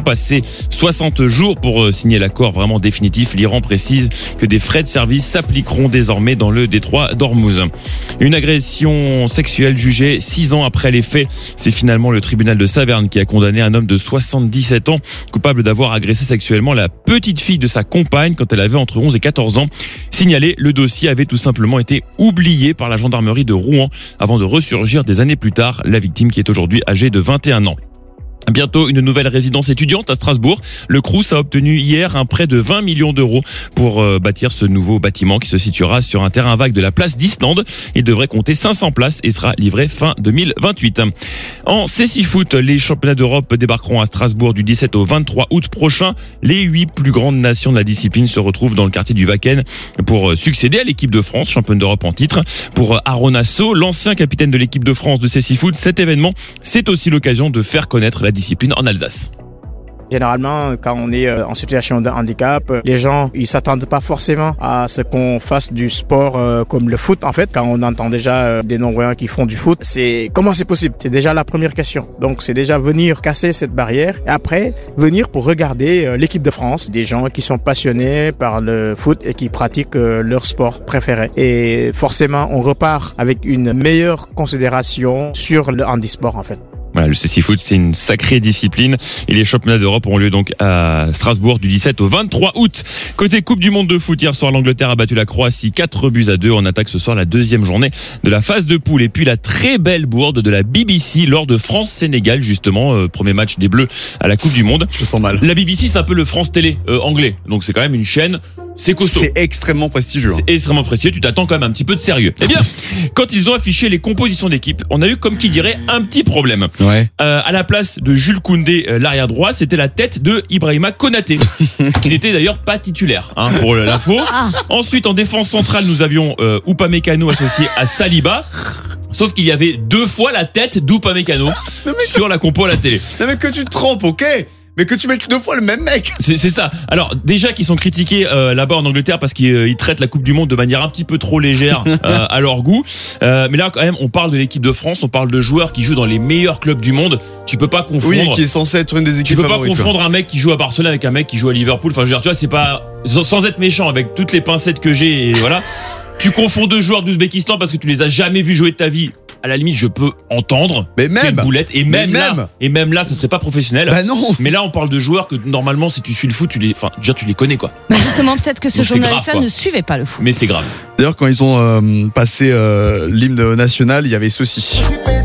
passé 60 jours pour signer l'accord vraiment définitif. L'Iran précise que des frais de service s'appliqueront désormais dans le détroit d'Ormuz. Une agression sexuelle jugée 6 ans après les faits. C'est finalement le tribunal de Saverne qui a condamné un homme de 77 ans coupable d'avoir agressé sexuellement la petite fille de sa compagne quand elle avait entre 11 et 14 ans. Signalé, le dossier avait tout simplement été oublié par la gendarmerie de Rouen avant de ressurgir des années plus tard. La victime qui est aujourd'hui âgée de 21 ans. Bientôt une nouvelle résidence étudiante à Strasbourg. Le Crous a obtenu hier un prêt de 20 millions d'euros pour bâtir ce nouveau bâtiment qui se situera sur un terrain vague de la place d'Islande. Il devrait compter 500 places et sera livré fin 2028. En cécifoot, les championnats d'Europe débarqueront à Strasbourg du 17 au 23 août prochain. Les 8 plus grandes nations de la discipline se retrouvent dans le quartier du Wacken pour succéder à l'équipe de France, championne d'Europe en titre. Pour Aaron Asso, l'ancien capitaine de l'équipe de France de cécifoot, cet événement, c'est aussi l'occasion de faire connaître la discipline en Alsace. Généralement, quand on est en situation de handicap, les gens ils s'attendent pas forcément à ce qu'on fasse du sport comme le foot. En fait, quand on entend déjà des non-voyants qui font du foot, c'est comment c'est possible? C'est déjà la première question. Donc, c'est déjà venir casser cette barrière et après venir pour regarder l'équipe de France, des gens qui sont passionnés par le foot et qui pratiquent leur sport préféré. Et forcément, on repart avec une meilleure considération sur le handisport en fait. Voilà, le cécifoot, c'est une sacrée discipline et les championnats d'Europe auront lieu donc à Strasbourg du 17 au 23 août. Côté Coupe du Monde de foot, hier soir, l'Angleterre a battu la Croatie 4-2. On attaque ce soir la deuxième journée de la phase de poule. Et puis la très belle bourde de la BBC lors de France-Sénégal, justement, premier match des Bleus à la Coupe du Monde. Je sens mal. La BBC, c'est un peu le France Télé anglais. Donc c'est quand même une chaîne. C'est costaud. C'est extrêmement prestigieux. C'est extrêmement prestigieux. Tu t'attends quand même un petit peu de sérieux. Eh bien, quand ils ont affiché les compositions d'équipe, on a eu, comme qui dirait, un petit problème. Ouais. À la place de Jules Koundé, l'arrière droit, c'était la tête de Ibrahima Konaté, qui n'était d'ailleurs pas titulaire, pour l'info. Ensuite, en défense centrale, nous avions Upamecano associé à Saliba. Sauf qu'il y avait 2 fois la tête d'Upamecano sur la compo à la télé. Non mais que tu te trompes, ok ? Mais que tu mettes 2 fois le même mec. C'est ça. Alors déjà qu'ils sont critiqués là-bas en Angleterre parce qu'ils traitent la Coupe du Monde de manière un petit peu trop légère à leur goût. Mais là quand même on parle de l'équipe de France, on parle de joueurs qui jouent dans les meilleurs clubs du monde. Tu peux pas confondre. Oui, qui est censé être une des équipes favorites. Tu peux pas confondre un mec qui joue à Barcelone avec un mec qui joue à Liverpool. Enfin je veux dire, tu vois, c'est pas, sans être méchant, avec toutes les pincettes que j'ai et voilà. Tu confonds 2 joueurs d'Ouzbékistan parce que tu les as jamais vus jouer de ta vie. À la limite, je peux entendre. Mais même. C'est une boulette. Et même là, ce serait pas professionnel. Bah non. Mais là, on parle de joueurs que normalement, si tu suis le foot, tu les connais, quoi. Mais justement, peut-être que ce Donc, journaliste-là ne suivait pas le foot. Mais c'est grave. D'ailleurs, quand ils ont passé l'hymne national, il y avait ceci.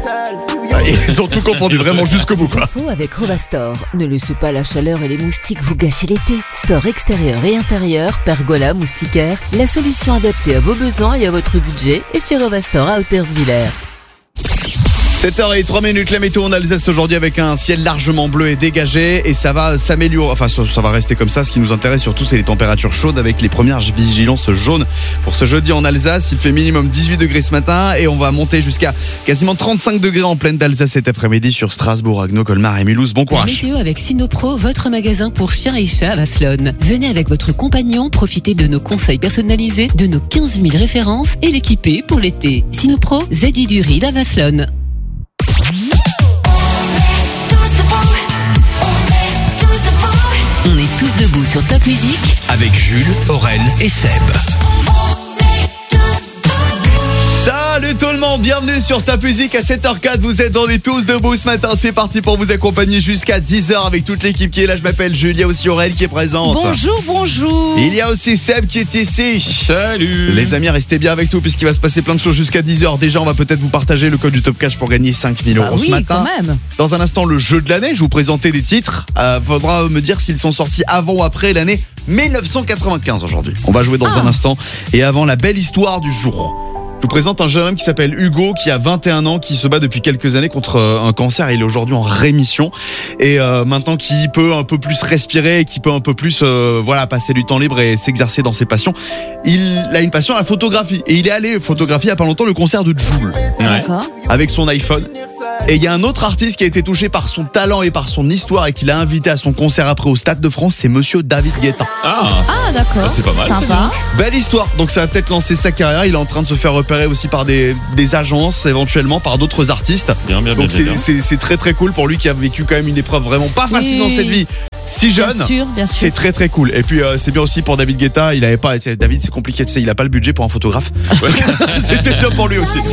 Ils ont tout confondu, vraiment jusqu'au bout, quoi. Info avec Rovastor. Ne laissez pas la chaleur et les moustiques vous gâcher l'été. Store extérieur et intérieur, pergola, moustiquaire, la solution adaptée à vos besoins et à votre budget est chez Rovastor à Hauterswiller. 7h03, la météo en Alsace aujourd'hui avec un ciel largement bleu et dégagé et ça va s'améliorer, enfin ça va rester comme ça. Ce qui nous intéresse surtout c'est les températures chaudes avec les premières vigilances jaunes pour ce jeudi en Alsace. Il fait minimum 18 degrés ce matin et on va monter jusqu'à quasiment 35 degrés en pleine d'Alsace cet après-midi sur Strasbourg, Agno, Colmar et Mulhouse. Bon courage. La météo avec Sinopro, votre magasin pour chiens et chats à Vasselonne. Venez avec votre compagnon, profitez de nos conseils personnalisés, de nos 15 000 références et l'équiper pour l'été. Sinopro, Zedi du Ride à Vasselonne. On est tous debout sur Top Music avec Jules, Aurel et Seb. Salut tout le monde, bienvenue sur Top Music à 7h04, vous êtes On est tous debout ce matin, c'est parti pour vous accompagner jusqu'à 10h avec toute l'équipe qui est là. Je m'appelle Jules, il y a aussi Aurel qui est présente. Bonjour. Il y a aussi Seb qui est ici. Salut. Les amis, restez bien avec nous puisqu'il va se passer plein de choses jusqu'à 10h. Déjà, on va peut-être vous partager le code du Top Cash pour gagner 5 000 euros ce matin. Quand même. Dans un instant, le jeu de l'année, je vous présentais des titres. Faudra me dire s'ils sont sortis avant ou après l'année 1995 aujourd'hui. On va jouer dans un instant. Et avant, la belle histoire du jour. Je vous présente un jeune homme qui s'appelle Hugo, qui a 21 ans, qui se bat depuis quelques années contre un cancer. Il est aujourd'hui en rémission et maintenant qui peut un peu plus respirer et qui peut un peu plus passer du temps libre et s'exercer dans ses passions. Il a une passion à la photographie et il est allé photographier il y a pas longtemps le concert de Jul avec son iPhone. Et il y a un autre artiste qui a été touché par son talent et par son histoire et qui l'a invité à son concert après au Stade de France, c'est Monsieur David Guetta. Ah d'accord. Ah, c'est pas mal. Sympa. Belle histoire, donc ça va peut-être lancer sa carrière. Il est en train de se faire repérer aussi par des agences, éventuellement par d'autres artistes. Bien. Donc c'est très très cool pour lui qui a vécu quand même une épreuve vraiment pas facile dans cette vie. si jeune. Bien sûr, bien sûr. C'est très très cool. Et puis c'est bien aussi pour David Guetta. Il avait pas. David, c'est compliqué. Tu sais, il a pas le budget pour un photographe. Donc, c'était bien pour lui aussi.